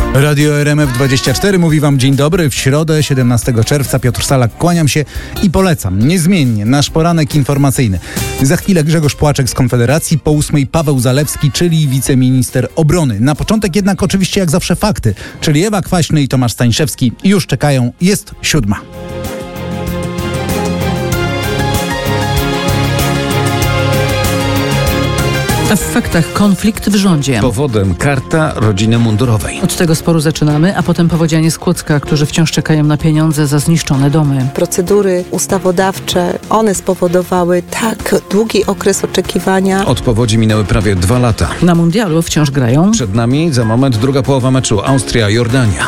Radio RMF24 mówi wam dzień dobry. W środę 17 czerwca Piotr Salak, kłaniam się i polecam niezmiennie nasz poranek informacyjny. Za chwilę Grzegorz Płaczek z Konfederacji, po 8 Paweł Zalewski, czyli wiceminister obrony. Na początek jednak oczywiście jak zawsze fakty, czyli Ewa Kwaśny i Tomasz Stańszewski już czekają. Jest 7. A w faktach konflikt w rządzie. Powodem karta rodziny mundurowej. Od tego sporu zaczynamy, a potem powodzianie z Kłodzka, którzy wciąż czekają na pieniądze za zniszczone domy. Procedury ustawodawcze, one spowodowały tak długi okres oczekiwania. Od powodzi minęły prawie 2 lata. Na mundialu wciąż grają. Przed nami za moment druga połowa meczu Austria-Jordania.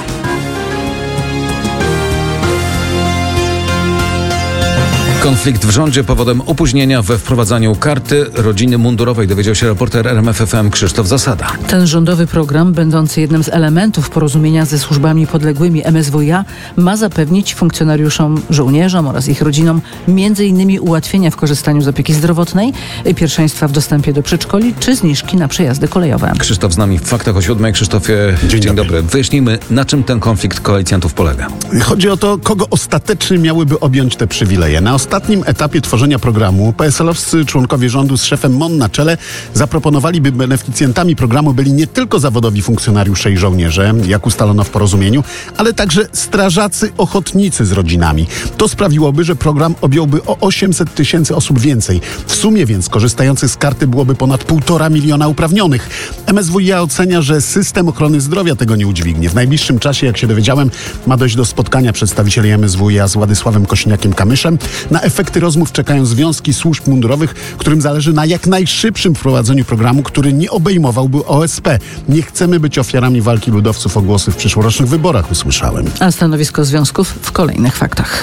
Konflikt w rządzie powodem opóźnienia we wprowadzaniu karty rodziny mundurowej, dowiedział się reporter RMF FM Krzysztof Zasada. Ten rządowy program, będący jednym z elementów porozumienia ze służbami podległymi MSWiA, ma zapewnić funkcjonariuszom, żołnierzom oraz ich rodzinom m.in. ułatwienia w korzystaniu z opieki zdrowotnej, pierwszeństwa w dostępie do przedszkoli czy zniżki na przejazdy kolejowe. Krzysztof z nami w faktach o 7. Krzysztofie, dzień dobry. Wyjaśnijmy, na czym ten konflikt koalicjantów polega. Chodzi o to, kogo ostatecznie miałyby objąć te przywileje. Na ostatnim etapie tworzenia programu PSL-owscy członkowie rządu z szefem MON na czele zaproponowali, by beneficjentami programu byli nie tylko zawodowi funkcjonariusze i żołnierze, jak ustalono w porozumieniu, ale także strażacy ochotnicy z rodzinami. To sprawiłoby, że program objąłby o 800 000 osób więcej. W sumie więc korzystających z karty byłoby ponad 1,5 miliona uprawnionych. MSWiA ocenia, że system ochrony zdrowia tego nie udźwignie. W najbliższym czasie, jak się dowiedziałem, ma dojść do spotkania przedstawicieli MSWiA z Władysławem Kosiniakiem-Kamyszem. Na efekty rozmów czekają związki służb mundurowych, którym zależy na jak najszybszym wprowadzeniu programu, który nie obejmowałby OSP. Nie chcemy być ofiarami walki ludowców o głosy w przyszłorocznych wyborach, usłyszałem. A stanowisko związków w kolejnych faktach.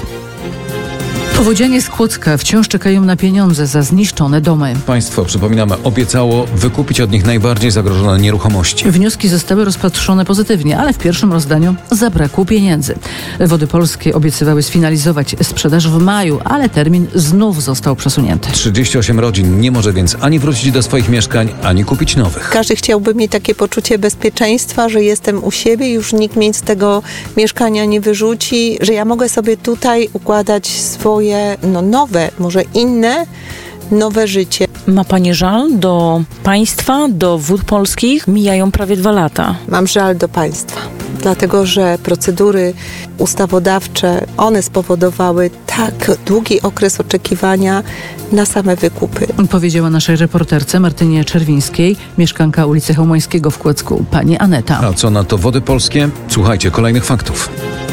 Powodzianie z Kłodzka, wciąż czekają na pieniądze za zniszczone domy. Państwo, przypominamy, obiecało wykupić od nich najbardziej zagrożone nieruchomości. Wnioski zostały rozpatrzone pozytywnie, ale w pierwszym rozdaniu zabrakło pieniędzy. Wody Polskie obiecywały sfinalizować sprzedaż w maju, ale termin znów został przesunięty. 38 rodzin nie może więc ani wrócić do swoich mieszkań, ani kupić nowych. Każdy chciałby mieć takie poczucie bezpieczeństwa, że jestem u siebie, już nikt mnie z tego mieszkania nie wyrzuci, że ja mogę sobie tutaj układać swoje nowe, może inne, nowe życie. Ma pani żal do państwa, do Wód Polskich? Mijają prawie 2 lata. Mam żal do państwa, dlatego że procedury ustawodawcze, one spowodowały tak długi okres oczekiwania na same wykupy. Powiedziała naszej reporterce Martynie Czerwińskiej, mieszkanka ulicy Chełmońskiego w Kłodzku, pani Aneta. A co na to Wody Polskie? Słuchajcie kolejnych faktów.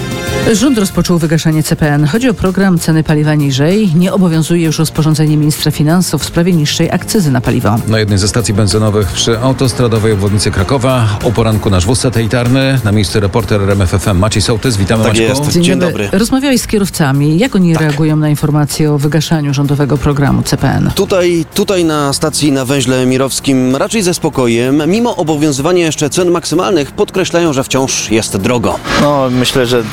Rząd rozpoczął wygaszanie CPN. Chodzi o program ceny paliwa niżej. Nie obowiązuje już rozporządzenie ministra finansów w sprawie niższej akcyzy na paliwo. Na jednej ze stacji benzynowych przy autostradowej obwodnicy Krakowa o poranku nasz wóz satelitarny. Na miejscu reporter RMF FM Maciej Sołtys. Witamy, Tak Maćku. jest. Dzień dobry. Rozmawiałeś z kierowcami. Jak oni reagują na informacje o wygaszaniu rządowego programu CPN? Tutaj na stacji na węźle mirowskim raczej ze spokojem. Mimo obowiązywania jeszcze cen maksymalnych podkreślają, że wciąż jest drogo. No, myślę, że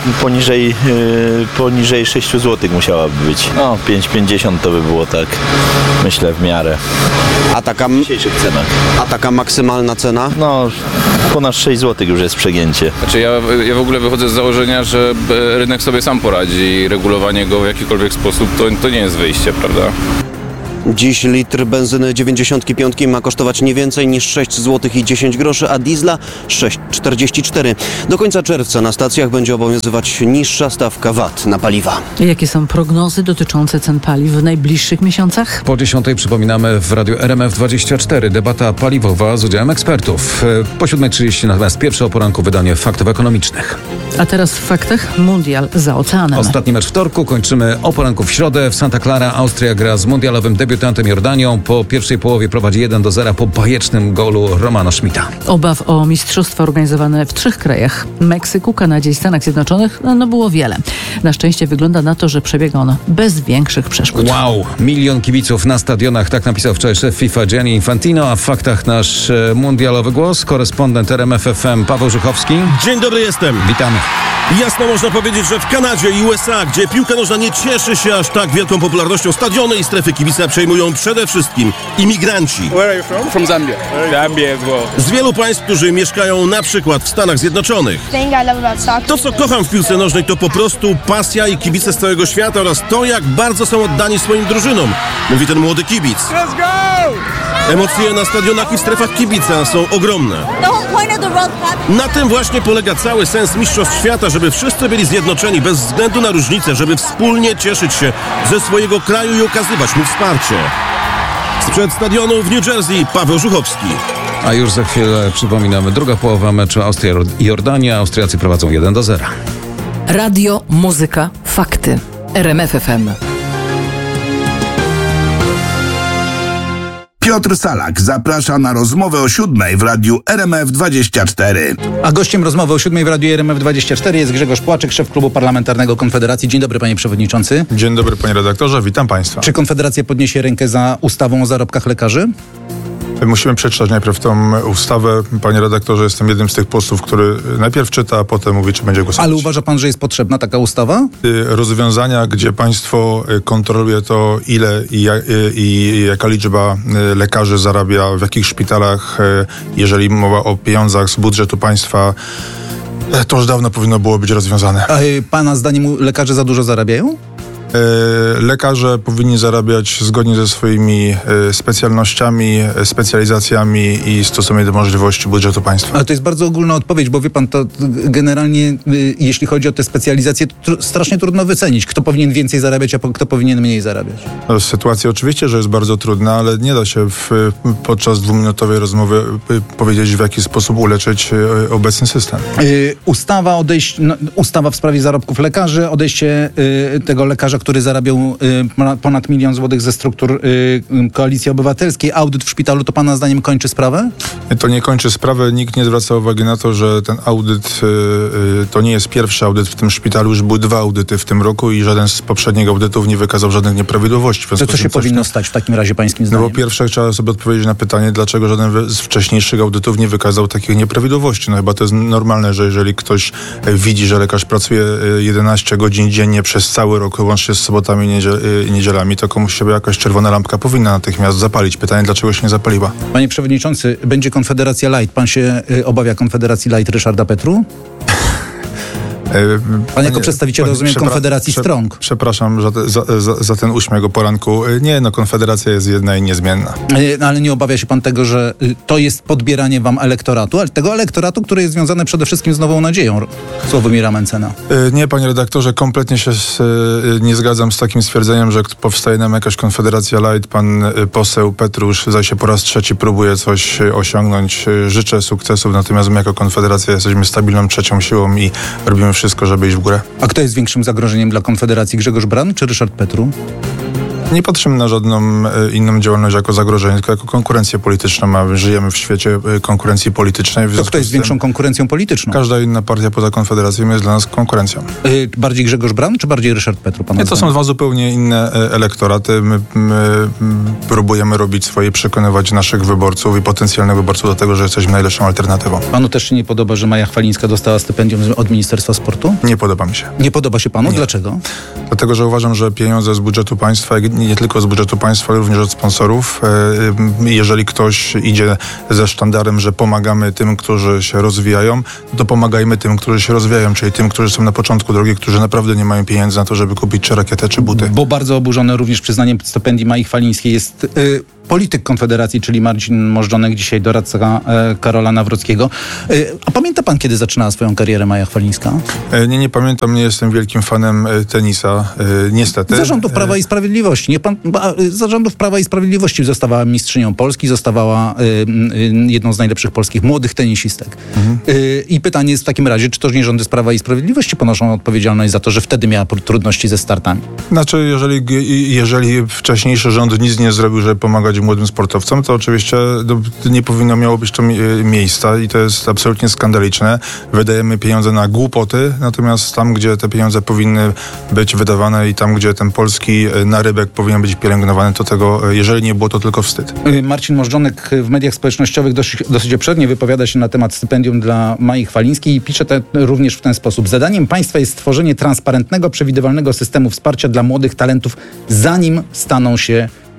poniżej 6 zł musiałaby być. No, 5,50 to by było tak, myślę, w miarę. W dzisiejszych cenach. A taka maksymalna cena? No, ponad 6 zł już jest przegięcie. Znaczy ja w ogóle wychodzę z założenia, że rynek sobie sam poradzi i regulowanie go w jakikolwiek sposób to nie jest wyjście, prawda? Dziś litr benzyny 95 ma kosztować nie więcej niż 6 zł i 10 groszy, a diesla 6,44. Do końca czerwca na stacjach będzie obowiązywać niższa stawka VAT na paliwa. Jakie są prognozy dotyczące cen paliw w najbliższych miesiącach? Po 10 przypominamy w radiu RMF24 debata paliwowa z udziałem ekspertów. Po 7:30 natomiast pierwsze o poranku wydanie faktów ekonomicznych. A teraz w faktach mundial za oceanem. Ostatni mecz wtorku, kończymy o poranku w środę. W Santa Clara Austria gra z mundialowym debiutantem Jordanią. Po pierwszej połowie prowadzi 1-0 po bajecznym golu Romano Schmidta. Obaw o mistrzostwa organizowane w 3 krajach, Meksyku, Kanadzie i Stanach Zjednoczonych, było wiele. Na szczęście wygląda na to, że przebiega ono bez większych przeszkód. Wow, 1 milion kibiców na stadionach, tak napisał wczoraj szef FIFA Gianni Infantino, a w faktach nasz mundialowy głos, korespondent RMF FM Paweł Żuchowski. Dzień dobry, jestem. Witamy. Jasno można powiedzieć, że w Kanadzie i USA, gdzie piłka nożna nie cieszy się aż tak wielką popularnością, stadiony i strefy kibica przejmują przede wszystkim imigranci. Where are you from? From Zambia. Zambia as well. Z wielu państw, którzy mieszkają na przykład w Stanach Zjednoczonych. To, co kocham w piłce nożnej, to po prostu pasja i kibice z całego świata oraz to, jak bardzo są oddani swoim drużynom, mówi ten młody kibic. Let's go! Emocje na stadionach i w strefach kibica są ogromne. Na tym właśnie polega cały sens Mistrzostw Świata, żeby wszyscy byli zjednoczeni bez względu na różnice, żeby wspólnie cieszyć się ze swojego kraju i okazywać mu wsparcie. Sprzed stadionu w New Jersey Paweł Żuchowski. A już za chwilę przypominamy, druga połowa meczu Austria i Jordania. Austriacy prowadzą 1-0. Radio, muzyka, fakty. RMF FM. Piotr Salak zaprasza na rozmowę o 7:00 w radiu RMF24. A gościem rozmowy o 7:00 w radiu RMF24 jest Grzegorz Płaczek, szef klubu parlamentarnego Konfederacji. Dzień dobry, panie przewodniczący. Dzień dobry, panie redaktorze, witam państwa. Czy Konfederacja podniesie rękę za ustawą o zarobkach lekarzy? Musimy przeczytać najpierw tą ustawę. Panie redaktorze, jestem jednym z tych posłów, który najpierw czyta, a potem mówi, czy będzie głosować. Ale uważa pan, że jest potrzebna taka ustawa? Rozwiązania, gdzie państwo kontroluje to, ile i jaka liczba lekarzy zarabia, w jakich szpitalach, jeżeli mowa o pieniądzach z budżetu państwa, to już dawno powinno było być rozwiązane. A pana zdaniem lekarze za dużo zarabiają? Lekarze powinni zarabiać zgodnie ze swoimi specjalnościami, specjalizacjami i stosownie do możliwości budżetu państwa. Ale to jest bardzo ogólna odpowiedź, bo wie pan, to generalnie jeśli chodzi o te specjalizacje, to strasznie trudno wycenić, kto powinien więcej zarabiać, a kto powinien mniej zarabiać. No, sytuacja oczywiście, że jest bardzo trudna, ale nie da się podczas dwuminutowej rozmowy powiedzieć, w jaki sposób uleczyć obecny system. Ustawa w sprawie zarobków lekarzy, odejście tego lekarza, który zarabiał ponad 1 000 000 złotych ze struktur Koalicji Obywatelskiej. Audyt w szpitalu to pana zdaniem kończy sprawę? To nie kończy sprawę. Nikt nie zwraca uwagi na to, że ten audyt to nie jest pierwszy audyt w tym szpitalu. Już były 2 audyty w tym roku i żaden z poprzednich audytów nie wykazał żadnych nieprawidłowości. To co się powinno stać w takim razie pańskim zdaniem? No bo pierwsze trzeba sobie odpowiedzieć na pytanie, dlaczego żaden z wcześniejszych audytów nie wykazał takich nieprawidłowości. No chyba to jest normalne, że jeżeli ktoś widzi, że lekarz pracuje 11 godzin dziennie przez cały rok, łącznie z sobotami i niedzielami, to komuś się jakaś czerwona lampka powinna natychmiast zapalić. Pytanie, dlaczego się nie zapaliła? Panie przewodniczący, będzie Konfederacja Light. Pan się obawia Konfederacji Light Ryszarda Petru? Pan jako przedstawiciel, rozumiem, Konfederacji Strong. Przepraszam za ten uśmiech o poranku. Nie, Konfederacja jest jedna i niezmienna. Ale nie obawia się pan tego, że to jest podbieranie wam elektoratu, ale tego elektoratu, który jest związany przede wszystkim z Nową Nadzieją, Sławomira Mencena? Nie, panie redaktorze, kompletnie się nie zgadzam z takim stwierdzeniem, że powstaje nam jakaś Konfederacja Light. Pan poseł Petrusz zaś się po raz trzeci próbuje coś osiągnąć. Życzę sukcesów, natomiast my jako Konfederacja jesteśmy stabilną trzecią siłą i robimy wszystko, żeby iść w górę. A kto jest większym zagrożeniem dla Konfederacji? Grzegorz Braun czy Ryszard Petru? Nie patrzymy na żadną inną działalność jako zagrożenie, tylko jako konkurencję polityczną, a żyjemy w świecie konkurencji politycznej. To kto jest większą konkurencją polityczną? Każda inna partia poza Konfederacją jest dla nas konkurencją. Bardziej Grzegorz Braun czy bardziej Ryszard Petru? Nie, to są 2 zupełnie inne elektoraty. My próbujemy robić swoje, przekonywać naszych wyborców i potencjalnych wyborców do tego, że jesteśmy najlepszą alternatywą. Panu też się nie podoba, że Maja Chwalińska dostała stypendium od Ministerstwa Sportu? Nie podoba mi się. Nie podoba się panu? Nie. Dlaczego? Dlatego, że uważam, że pieniądze z budżetu państwa, nie tylko z budżetu państwa, ale również od sponsorów. Jeżeli ktoś idzie ze sztandarem, że pomagamy tym, którzy się rozwijają, to pomagajmy tym, którzy się rozwijają, czyli tym, którzy są na początku drogi, którzy naprawdę nie mają pieniędzy na to, żeby kupić czy rakietę, czy buty. Bo bardzo oburzony również przyznaniem stypendii Mai Chwalińskiej jest polityk Konfederacji, czyli Marcin Możdżonek, dzisiaj doradca Karola Nawrockiego. A pamięta pan, kiedy zaczynała swoją karierę Maja Chwalińska? Nie pamiętam, nie jestem wielkim fanem tenisa, niestety. Zarządów Prawa i Sprawiedliwości. Zarządów Prawa i Sprawiedliwości zostawała mistrzynią Polski, zostawała jedną z najlepszych polskich młodych tenisistek. I pytanie jest w takim razie, czy to nie rządy z Prawa i Sprawiedliwości ponoszą odpowiedzialność za to, że wtedy miała trudności ze startami? Znaczy, jeżeli wcześniejszy rząd nic nie zrobił, żeby pomagać młodym sportowcom, to oczywiście nie powinno miało być to miejsca i to jest absolutnie skandaliczne. Wydajemy pieniądze na głupoty, natomiast tam, gdzie te pieniądze powinny być wydawane i tam, gdzie ten polski narybek powinien być pielęgnowany, to tego, jeżeli nie było, to tylko wstyd. Marcin Możdżonek w mediach społecznościowych dosyć obszernie wypowiada się na temat stypendium dla Mai Chwalińskiej i pisze również w ten sposób. Zadaniem państwa jest stworzenie transparentnego, przewidywalnego systemu wsparcia dla młodych talentów, zanim staną się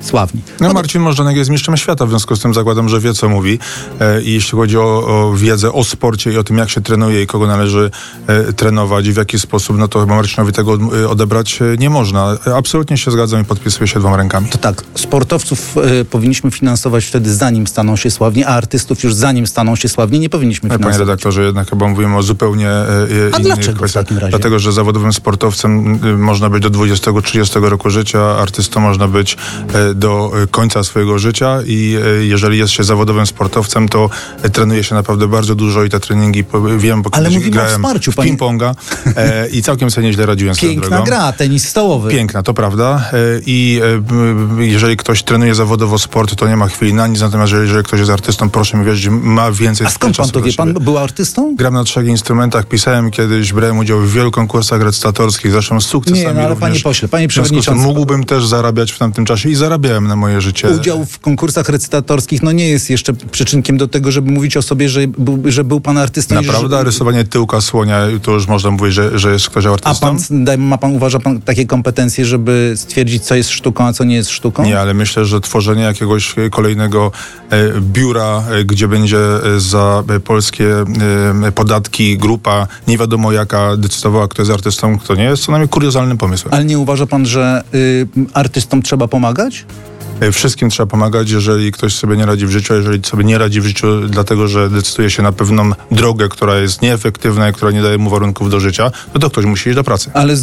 sławni. No Marcin Możdżonek jest mistrzem świata, w związku z tym zakładam, że wie, co mówi. I jeśli chodzi o wiedzę o sporcie i o tym, jak się trenuje i kogo należy trenować i w jaki sposób, no to Marcinowi tego odebrać nie można. Absolutnie się zgadzam i podpisuję się 2 rękami. To tak, sportowców powinniśmy finansować wtedy, zanim staną się sławni, a artystów już zanim staną się sławni nie powinniśmy finansować. Panie redaktorze, jednak chyba mówimy o zupełnie innych dlaczego kwestiach. w takim razie? Dlatego, że zawodowym sportowcem można być do 20-30 roku życia, artystą można być do końca swojego życia i jeżeli jest się zawodowym sportowcem, to trenuje się naprawdę bardzo dużo i te treningi, wiem, bo ale kiedyś mówimy grałem o wsparciu, w ping-ponga i całkiem sobie nieźle radziłem. Piękna gra, tenis stołowy. Piękna, to prawda. I jeżeli ktoś trenuje zawodowo sport, to nie ma chwili na nic, natomiast jeżeli ktoś jest artystą, proszę mi wierzyć, ma więcej. A skąd pan to wie? Pan był artystą? Gram na 3 instrumentach, pisałem kiedyś, brałem udział w wielu konkursach recytatorskich, zresztą z sukcesami. Nie, no ale również. panie pośle, panie przewodniczący. Mógłbym też zarabiać w tamtym czasie i zarabiałem na moje życie. Udział w konkursach recytatorskich nie jest jeszcze przyczynkiem do tego, żeby mówić o sobie, że był pan artystą. Naprawdę? A rysowanie tyłka słonia, to już można mówić, że jest ktoś artystą? Uważa pan takie kompetencje, żeby stwierdzić, co jest sztuką, a co nie jest sztuką? Nie, ale myślę, że tworzenie jakiegoś kolejnego biura, gdzie będzie za polskie podatki grupa, nie wiadomo jaka, decydowała, kto jest artystą, kto nie jest, co najmniej kuriozalnym pomysłem. Ale nie uważa pan, że artystom trzeba pomagać? Wszystkim trzeba pomagać, jeżeli ktoś sobie nie radzi w życiu, a jeżeli sobie nie radzi w życiu dlatego, że decyduje się na pewną drogę, która jest nieefektywna i która nie daje mu warunków do życia, no to ktoś musi iść do pracy. Ale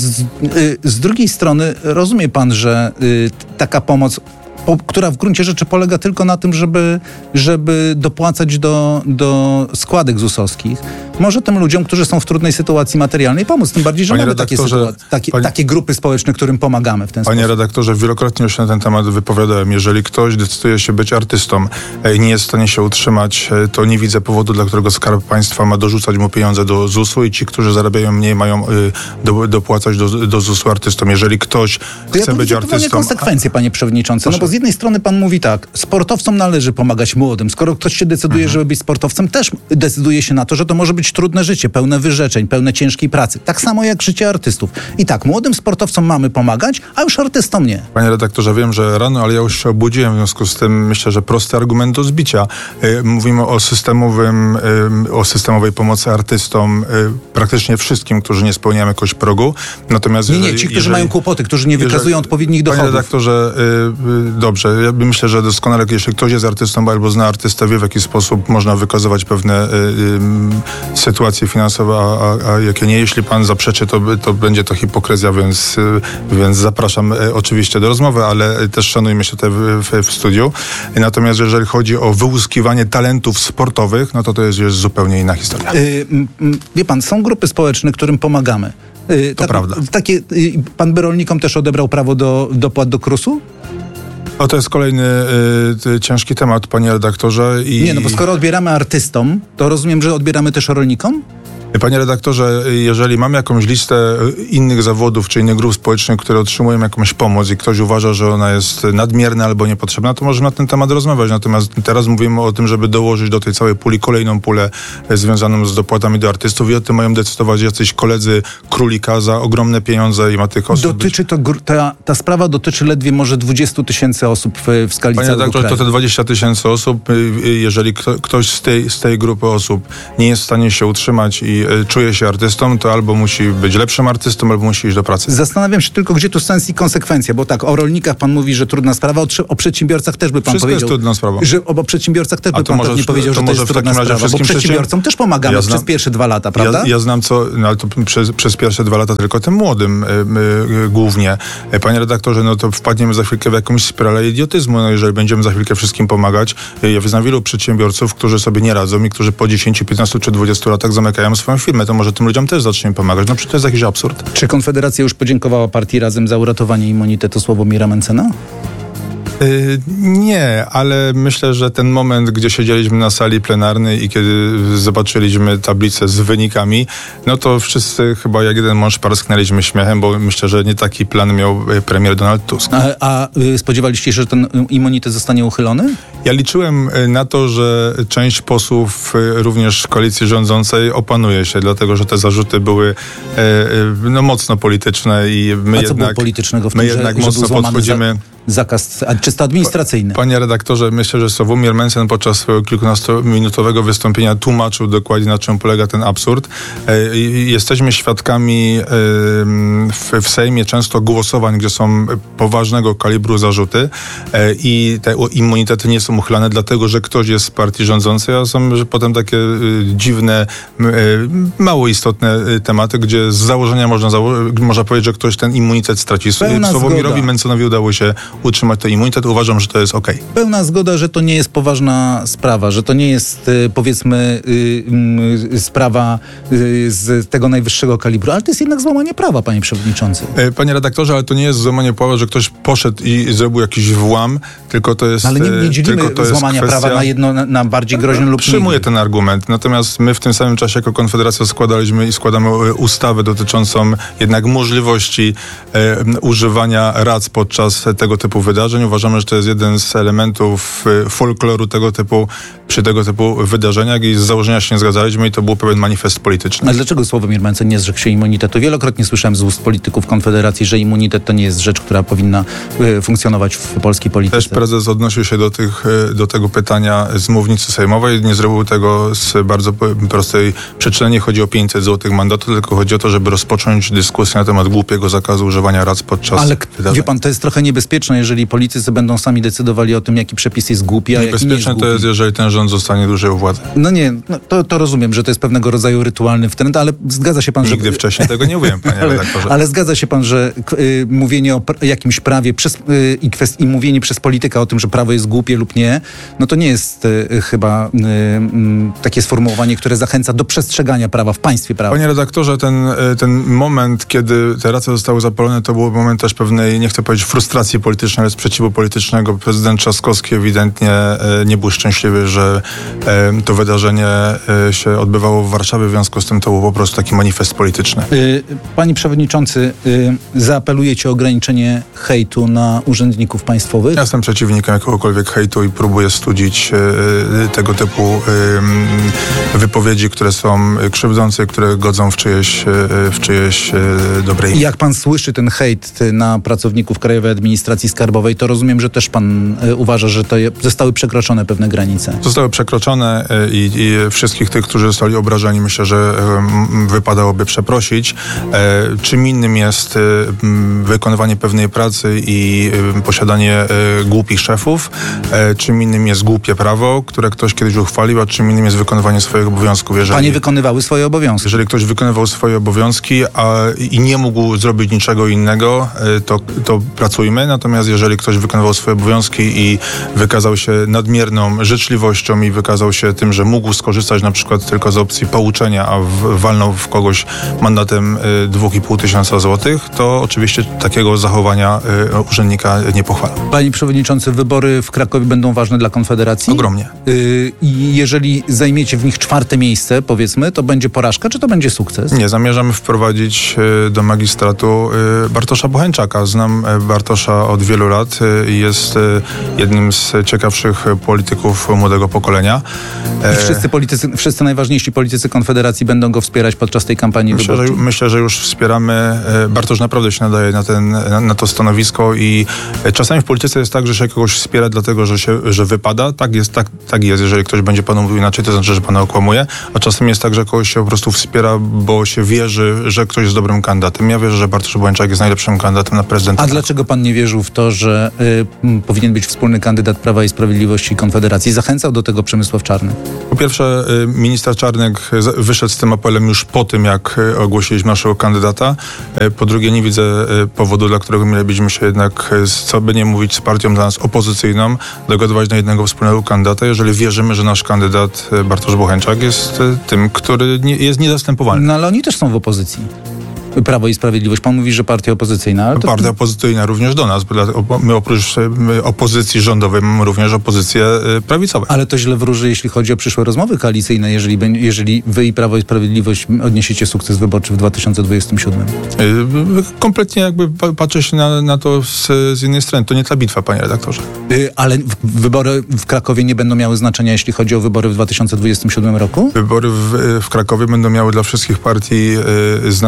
z drugiej strony rozumie pan, że taka pomoc, która w gruncie rzeczy polega tylko na tym, żeby dopłacać do składek ZUS-owskich, może tym ludziom, którzy są w trudnej sytuacji materialnej, pomóc. Tym bardziej, że mamy takie grupy społeczne, którym pomagamy w ten sposób. Panie redaktorze, wielokrotnie już na ten temat wypowiadałem. Jeżeli ktoś decyduje się być artystą i nie jest w stanie się utrzymać, to nie widzę powodu, dla którego Skarb Państwa ma dorzucać mu pieniądze do ZUS-u i ci, którzy zarabiają mniej, mają dopłacać do ZUS-u artystom. Jeżeli ktoś chce być artystą... To nie konsekwencje, panie przewodniczący. Proszę. No bo z jednej strony pan mówi tak, sportowcom należy pomagać młodym. Skoro ktoś się decyduje, żeby być sportowcem, też decyduje się na to, że to może być trudne życie, pełne wyrzeczeń, pełne ciężkiej pracy. Tak samo jak życie artystów. I tak, młodym sportowcom mamy pomagać, a już artystom nie. Panie redaktorze, wiem, że rano, ale ja już się obudziłem, w związku z tym myślę, że prosty argument do zbicia. Mówimy o systemowej pomocy artystom, praktycznie wszystkim, którzy nie spełniają jakoś progu. Natomiast ci, którzy mają kłopoty, którzy nie wykazują odpowiednich dochodów. Panie redaktorze, dobrze, ja myślę, że doskonale, jeśli ktoś jest artystą albo zna artystę, wie, w jaki sposób można wykazywać pewne sytuacje finansowe, a jakie nie. Jeśli pan zaprzeczy, to będzie to hipokryzja, więc zapraszam oczywiście do rozmowy, ale też szanujmy się tutaj w studiu. Natomiast jeżeli chodzi o wyłuskiwanie talentów sportowych, no to jest zupełnie inna historia. Wie pan, są grupy społeczne, którym pomagamy. To prawda. Pan by rolnikom też odebrał prawo do dopłat do KRUS-u? To jest kolejny ciężki temat, panie redaktorze. Nie, bo skoro odbieramy artystom, to rozumiem, że odbieramy też rolnikom? Panie redaktorze, jeżeli mamy jakąś listę innych zawodów czy innych grup społecznych, które otrzymują jakąś pomoc i ktoś uważa, że ona jest nadmierna albo niepotrzebna, to możemy na ten temat rozmawiać. Natomiast teraz mówimy o tym, żeby dołożyć do tej całej puli kolejną pulę związaną z dopłatami do artystów i o tym mają decydować jacyś koledzy Królika za ogromne pieniądze i ma tych osób... Ta sprawa dotyczy ledwie może 20 000 osób w skali całego kraju. Panie redaktorze, to te 20 000 osób, jeżeli ktoś z tej grupy osób nie jest w stanie się utrzymać i czuje się artystą, to albo musi być lepszym artystą, albo musi iść do pracy. Zastanawiam się tylko, gdzie tu sens i konsekwencja, bo tak, o rolnikach pan mówi, że trudna sprawa, o przedsiębiorcach też by pan Wszystko powiedział. Jest trudna sprawa. Że o przedsiębiorcach też by pan pewnie powiedział, że to jest trudna sprawa, bo przedsiębiorcom też pomagamy przez pierwsze 2 lata, prawda? Ja znam ale to przez pierwsze 2 lata tylko tym młodym głównie. Panie redaktorze, to wpadniemy za chwilkę w jakąś spiralę idiotyzmu, jeżeli będziemy za chwilkę wszystkim pomagać. Ja znam wielu przedsiębiorców, którzy sobie nie radzą i którzy po 10, 15 czy 20 latach zamykają swoją firmę. To może tym ludziom też zaczniemy pomagać. Przecież to jest jakiś absurd. Czy Konfederacja już podziękowała partii Razem za uratowanie immunitetu Sławomira Mentzena? Nie, ale myślę, że ten moment, gdzie siedzieliśmy na sali plenarnej i kiedy zobaczyliśmy tablicę z wynikami, to wszyscy chyba jak jeden mąż parsknęliśmy śmiechem, bo myślę, że nie taki plan miał premier Donald Tusk. A spodziewaliście się, że ten immunitet zostanie uchylony? Ja liczyłem na to, że część posłów również koalicji rządzącej opanuje się, dlatego że te zarzuty były mocno polityczne i my co było politycznego w tym, jednak że mocno podchodzimy... zakaz, czysto administracyjny. Panie redaktorze, myślę, że Sławomir Mencen podczas swojego kilkunastominutowego wystąpienia tłumaczył dokładnie, na czym polega ten absurd. Jesteśmy świadkami w Sejmie często głosowań, gdzie są poważnego kalibru zarzuty i te immunitety nie są uchylane, dlatego że ktoś jest z partii rządzącej, a są potem takie dziwne, mało istotne tematy, gdzie z założenia można powiedzieć, że ktoś ten immunitet straci. Sławomirowi Menconowi udało się utrzymać ten immunitet. Uważam, że to jest okej. Pełna zgoda, że to nie jest poważna sprawa, że to nie jest, powiedzmy, sprawa z tego najwyższego kalibru, ale to jest jednak złamanie prawa, panie przewodniczący. Panie redaktorze, ale to nie jest złamanie prawa, że ktoś poszedł i zrobił jakiś włam, tylko to jest... Ale nie dzielimy złamania prawa na jedno, na bardziej groźne lub nie. Przyjmuję ten argument, natomiast my w tym samym czasie jako Konfederacja składamy ustawę dotyczącą jednak możliwości używania rac podczas tego typu wydarzeń. Uważamy, że to jest jeden z elementów folkloru przy tego typu wydarzeniach i z założenia się nie zgadzaliśmy i to był pewien manifest polityczny. A dlaczego Sławomir Mencen nie zrzekł się immunitetu? Wielokrotnie słyszałem z ust polityków Konfederacji, że immunitet to nie jest rzecz, która powinna funkcjonować w polskiej polityce. Też prezes odnosił się do tego pytania z mównicy sejmowej. Nie zrobił tego z bardzo prostej przyczyny. Nie chodzi o 500 zł mandatu, tylko chodzi o to, żeby rozpocząć dyskusję na temat głupiego zakazu używania rac podczas wydarzeń. Wie pan, to jest trochę niebezpieczne, jeżeli politycy będą sami decydowali o tym, jaki przepis jest głupi, a jaki nie jest niebezpieczne głupi. to jest, jeżeli ten rząd zostanie dłużej u władzy. No nie, to rozumiem, że to jest pewnego rodzaju rytualny wtręt, ale zgadza się pan, że... Nigdy wcześniej tego nie mówiłem, panie redaktorze. Ale zgadza się pan, że mówienie o jakimś prawie i mówienie przez polityka o tym, że prawo jest głupie lub nie, no to nie jest chyba takie sformułowanie, które zachęca do przestrzegania prawa w państwie prawa. Panie redaktorze, ten moment, kiedy te racje zostały zapalone, to był moment też pewnej, nie chcę powiedzieć frustracji politycznej, ale sprzeciwu politycznego. Prezydent Trzaskowski ewidentnie nie był szczęśliwy, że to wydarzenie się odbywało w Warszawie, w związku z tym to był po prostu taki manifest polityczny. Panie przewodniczący, zaapelujecie o ograniczenie hejtu na urzędników państwowych? Ja jestem przeciwnikiem jakiegokolwiek hejtu i próbuję studzić tego typu wypowiedzi, które są krzywdzące, które godzą w czyjeś dobre imię. Jak pan słyszy ten hejt na pracowników Krajowej Administracji Skarbowej, to rozumiem, że też pan uważa, że to zostały przekroczone pewne granice. Zostały przekroczone i wszystkich tych, którzy zostali obrażeni, myślę, że wypadałoby przeprosić. Czym innym jest wykonywanie pewnej pracy i posiadanie głupich szefów, czym innym jest głupie prawo, które ktoś kiedyś uchwalił, a czym innym jest wykonywanie swoich obowiązków. Panie wykonywały swoje obowiązki. Jeżeli ktoś wykonywał swoje obowiązki i nie mógł zrobić niczego innego, to pracujmy. Natomiast jeżeli ktoś wykonywał swoje obowiązki i wykazał się nadmierną życzliwością i wykazał się tym, że mógł skorzystać na przykład tylko z opcji pouczenia, a walnął w kogoś mandatem 2500 złotych, to oczywiście takiego zachowania urzędnika nie pochwalam. Panie przewodniczący, wybory w Krakowie będą ważne dla Konfederacji? Ogromnie. I jeżeli zajmiecie w nich 4. miejsce, powiedzmy, to będzie porażka, czy to będzie sukces? Nie, zamierzamy wprowadzić do magistratu Bartosza Bocheńczaka. Znam Bartosza od wielu lat i jest jednym z ciekawszych polityków młodego pokolenia. I wszyscy najważniejsi politycy Konfederacji będą go wspierać podczas tej kampanii wyborczej? Myślę, że już wspieramy. Bartosz naprawdę się nadaje na to stanowisko i czasami w polityce jest tak, że się kogoś wspiera dlatego, że wypada. Tak jest. Jeżeli ktoś będzie panu mówił inaczej, to znaczy, że pana okłamuje. A czasem jest tak, że kogoś się po prostu wspiera, bo się wierzy, że ktoś jest dobrym kandydatem. Ja wierzę, że Bartosz Bocheńczak jest najlepszym kandydatem na prezydenta. A dlaczego pan nie wierzył w to, że powinien być wspólny kandydat Prawa i Sprawiedliwości i Konfederacji? Zachęcał do tego Przemysław Czarnek. Po pierwsze, minister Czarnek wyszedł z tym apelem już po tym, jak ogłosiliśmy naszego kandydata. Po drugie, nie widzę powodu, dla którego mielibyśmy się jednak, co by nie mówić, z partią dla nas opozycyjną, dogadywać na jednego wspólnego kandydata, jeżeli wierzymy, że nasz kandydat Bartosz Bocheńczak jest tym, który jest niezastępowalny. No ale oni też są w opozycji. Prawo i Sprawiedliwość. Pan mówi, że partia opozycyjna. Ale partia opozycyjna również do nas. My oprócz opozycji rządowej mamy również opozycję prawicową. Ale to źle wróży, jeśli chodzi o przyszłe rozmowy koalicyjne, jeżeli wy i Prawo i Sprawiedliwość odniesiecie sukces wyborczy w 2027. Kompletnie jakby patrzę się na to z innej strony. To nie ta bitwa, panie redaktorze. Ale wybory w Krakowie nie będą miały znaczenia, jeśli chodzi o wybory w 2027 roku? Wybory w Krakowie będą miały dla wszystkich partii znaczenie, dlatego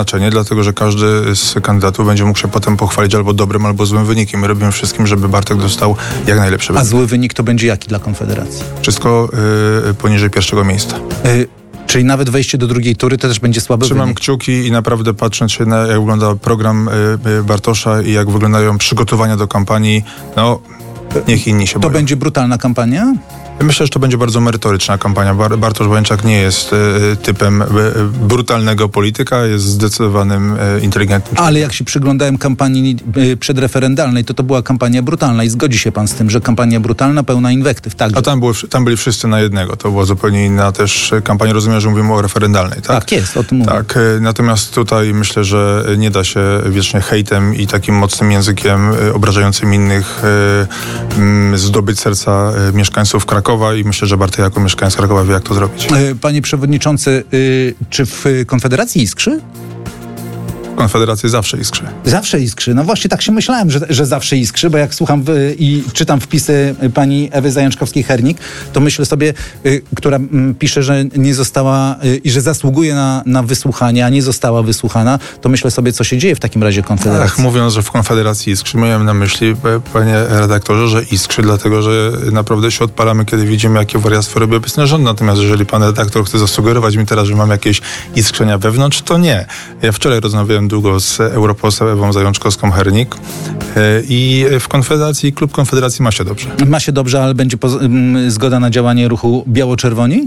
dlatego że każdy z kandydatów będzie mógł się potem pochwalić albo dobrym, albo złym wynikiem. My robimy wszystkim, żeby Bartek dostał jak najlepszy wynik. A zły wynik to będzie jaki dla Konfederacji? Wszystko poniżej pierwszego miejsca. Czyli nawet wejście do drugiej tury to też będzie słaby Trzymam wynik. kciuki i naprawdę patrząc się na jak wygląda program Bartosza i jak wyglądają przygotowania do kampanii, niech inni się boją. To będzie brutalna kampania? Myślę, że to będzie bardzo merytoryczna kampania. Bartosz Łęczak nie jest typem brutalnego polityka, jest zdecydowanym, inteligentnym człowiekiem. Ale jak się przyglądałem kampanii przedreferendalnej, to była kampania brutalna i zgodzi się pan z tym, że kampania brutalna, pełna inwektyw. Także. A tam byli wszyscy na jednego. To była zupełnie inna też kampania. Rozumiem, że mówimy o referendalnej, tak? Tak jest, o tym mówię. Tak, natomiast tutaj myślę, że nie da się wiecznie hejtem i takim mocnym językiem obrażającym innych zdobyć serca mieszkańców Krakowa i myślę, że Bartek jako mieszkaniec Krakowa wie, jak to zrobić. Panie przewodniczący, czy w Konfederacji iskrzy? Konfederacji zawsze iskrzy. Zawsze iskrzy. No właśnie tak się myślałem, że zawsze iskrzy, bo jak słucham i czytam wpisy pani Ewy Zajączkowskiej-Hernik, to myślę sobie, która pisze, że nie została i że zasługuje na wysłuchanie, a nie została wysłuchana, to myślę sobie, co się dzieje w takim razie Konfederacji. Mówiąc, że w Konfederacji iskrzy, miałem na myśli, panie redaktorze, że iskrzy, dlatego, że naprawdę się odpalamy, kiedy widzimy, jakie wariactwo robi obecny rząd. Natomiast jeżeli pan redaktor chce zasugerować mi teraz, że mam jakieś iskrzenia wewnątrz, to nie. Ja wczoraj rozmawiałem długo z europoseł Ewą Zajączkowską-Hernik i w Konfederacji, klub Konfederacji ma się dobrze. Ma się dobrze, ale będzie zgoda na działanie ruchu biało-czerwoni?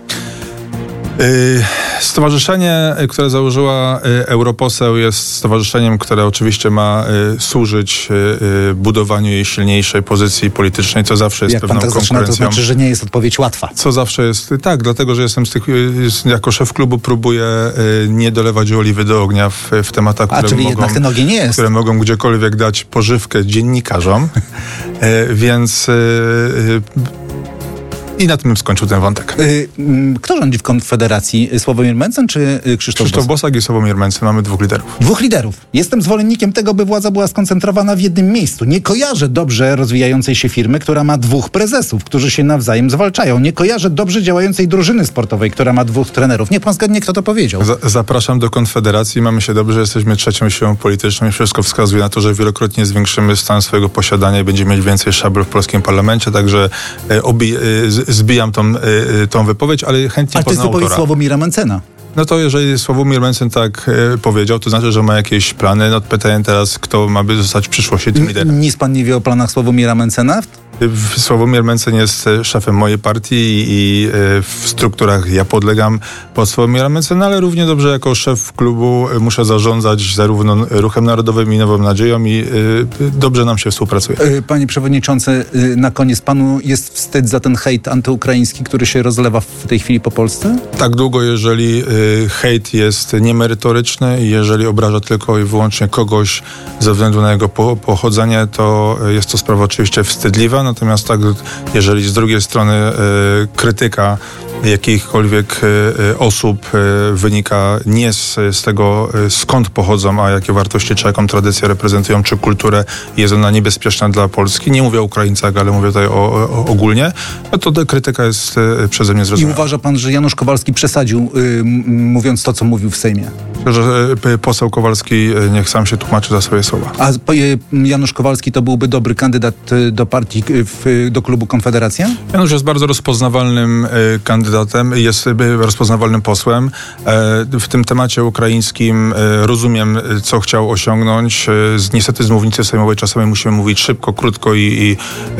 Stowarzyszenie, które założyła europoseł, jest stowarzyszeniem, które oczywiście ma służyć budowaniu jej silniejszej pozycji politycznej, co zawsze jest pewną konkurencją. To znaczy, że nie jest odpowiedź łatwa. Co zawsze jest, tak, dlatego, że jestem z tych, jako szef klubu próbuję nie dolewać oliwy do ognia w tematach, które mogą gdziekolwiek dać pożywkę dziennikarzom, więc... I na tym skończył ten wątek. Kto rządzi w Konfederacji? Sławomir Mencen czy Krzysztof Bosak i Sławomir Mencen. Mamy dwóch liderów. Dwóch liderów. Jestem zwolennikiem tego, by władza była skoncentrowana w jednym miejscu. Nie kojarzę dobrze rozwijającej się firmy, która ma dwóch prezesów, którzy się nawzajem zwalczają. Nie kojarzę dobrze działającej drużyny sportowej, która ma dwóch trenerów. Niech pan zgadnie, kto to powiedział. Zapraszam do Konfederacji. Mamy się dobrze, jesteśmy trzecią siłą polityczną i wszystko wskazuje na to, że wielokrotnie zwiększymy stan swojego posiadania i będziemy mieć więcej szabel w polskim parlamencie, także zbijam tą wypowiedź, ale chętnie ale poznam autora. To jest wypowiedź Sławomira Mencena. No to jeżeli Sławomir Mencen tak powiedział, to znaczy, że ma jakieś plany. No pytanie teraz, kto ma zostać w przyszłości tym liderem. Nic pan nie wie o planach Sławomira Mencena? Sławomir Mencen jest szefem mojej partii i w strukturach ja podlegam pod Sławomira Mencena, ale równie dobrze jako szef klubu muszę zarządzać zarówno Ruchem Narodowym i Nową Nadzieją i dobrze nam się współpracuje. Panie przewodniczący, na koniec panu jest wstyd za ten hejt antyukraiński, który się rozlewa w tej chwili po Polsce? Tak długo, jeżeli hejt jest niemerytoryczny i jeżeli obraża tylko i wyłącznie kogoś ze względu na jego pochodzenie, to jest to sprawa oczywiście wstydliwa. Natomiast tak, jeżeli z drugiej strony krytyka jakichkolwiek osób wynika nie z tego, skąd pochodzą, a jakie wartości, czy jaką tradycję reprezentują, czy kulturę, jest ona niebezpieczna dla Polski. Nie mówię o Ukraińcach, ale mówię tutaj ogólnie. No to ta krytyka jest przeze mnie zrozumiała. I uważa pan, że Janusz Kowalski przesadził, mówiąc to, co mówił w Sejmie? Że poseł Kowalski niech sam się tłumaczy za swoje słowa. A Janusz Kowalski to byłby dobry kandydat do partii, do klubu Konfederacja? Janusz jest bardzo rozpoznawalnym kandydatem, jest rozpoznawalnym posłem. W tym temacie ukraińskim rozumiem, co chciał osiągnąć. Niestety z mównicy sejmowej czasami musimy mówić szybko, krótko i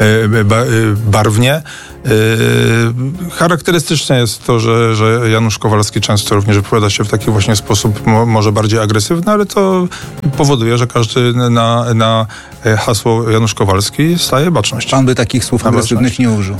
barwnie. Charakterystyczne jest to, że Janusz Kowalski często również wypowiada się w taki właśnie sposób może bardziej agresywny, ale to powoduje, że każdy na hasło Janusz Kowalski staje baczność. Pan by takich słów agresywnych nie użył?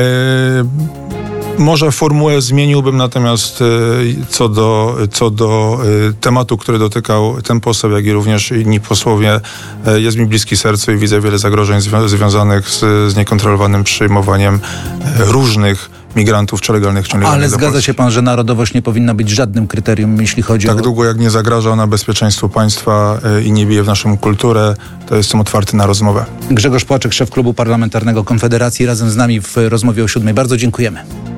Może formułę zmieniłbym, natomiast co do tematu, który dotykał ten poseł, jak i również inni posłowie, jest mi bliski sercu i widzę wiele zagrożeń związanych z niekontrolowanym przyjmowaniem różnych migrantów czy legalnych czynników. Ale zgadza się pan, że narodowość nie powinna być żadnym kryterium, jeśli chodzi o... Tak długo, jak nie zagraża ona bezpieczeństwu państwa i nie bije w naszą kulturę, to jestem otwarty na rozmowę. Grzegorz Płaczek, szef klubu parlamentarnego Konfederacji, razem z nami w rozmowie o 7:00. Bardzo dziękujemy.